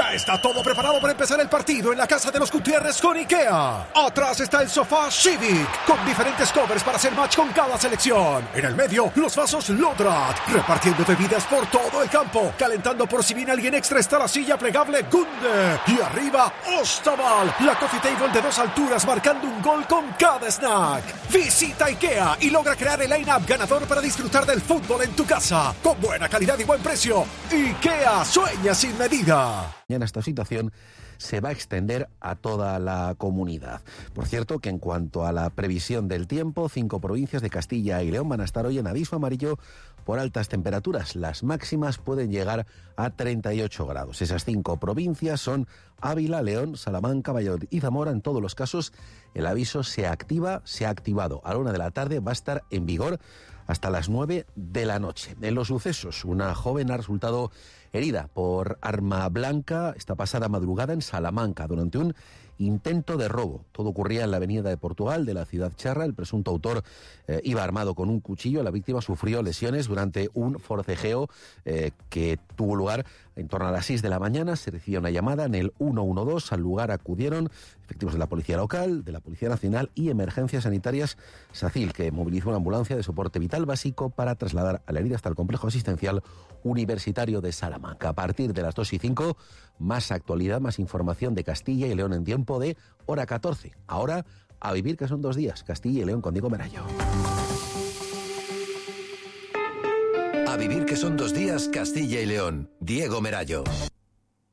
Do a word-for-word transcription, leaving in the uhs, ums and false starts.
Ya está todo preparado para empezar el partido en la casa de los Gutiérrez con IKEA. Atrás está el sofá Civic, con diferentes covers para hacer match con cada selección. En el medio, los vasos Lodrat, repartiendo bebidas por todo el campo. Calentando por si viene alguien extra está la silla plegable Gunde. Y arriba, Ostaval, la coffee table de dos alturas marcando un gol con cada snack. Visita IKEA y logra crear el line-up ganador para disfrutar del fútbol en tu casa. Con buena calidad y buen precio. IKEA, sueña sin medida. Esta situación se va a extender a toda la comunidad. Por cierto, que en cuanto a la previsión del tiempo, cinco provincias de Castilla y León van a estar hoy en aviso amarillo por altas temperaturas. Las máximas pueden llegar a treinta y ocho grados. Esas cinco provincias son Ávila, León, Salamanca, Valladolid y Zamora. En todos los casos, el aviso se activa, se ha activado a la una de la tarde, va a estar en vigor hasta las nueve de la noche. En los sucesos, una joven ha resultado herida por arma blanca esta pasada madrugada en Salamanca durante un intento de robo. Todo ocurría en la avenida de Portugal de la ciudad charra. El presunto autor eh, iba armado con un cuchillo. La víctima sufrió lesiones durante un forcejeo eh, que tuvo lugar en torno a las seis de la mañana. Se recibió una llamada en el uno uno dos. Al lugar acudieron efectivos de la Policía Local, de la Policía Nacional y Emergencias Sanitarias SACIL, que movilizó una ambulancia de soporte vital básico para trasladar a la herida hasta el complejo asistencial universitario de Salamanca. A partir de las dos y cinco, más actualidad, más información de Castilla y León en tiempo de hora catorce. Ahora, a vivir que son dos días. Castilla y León con Diego Merayo. A vivir que son dos días, Castilla y León. Diego Merayo.